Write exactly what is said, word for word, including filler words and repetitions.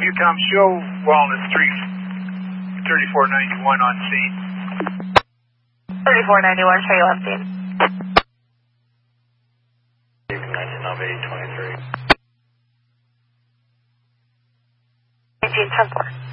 UCOM, show Wellness three thirty-four ninety-one on scene. thirty-four ninety-one, show you on scene. nineteen of eight twenty-three. nineteen ten four.